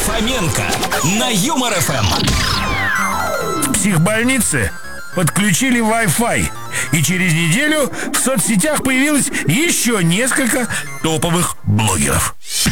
Фоменко на Юмор ФМ. В психбольнице подключили Wi-Fi, и через неделю в соцсетях появилось еще несколько топовых блогеров.